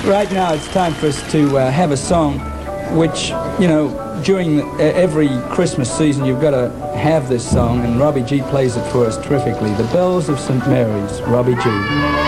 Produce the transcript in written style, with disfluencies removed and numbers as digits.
right now it's time for us to have a song which, you know, during every Christmas season you've got to have this song, and Robbie G plays it for us terrifically. The Bells of St. Mary's, Robbie G.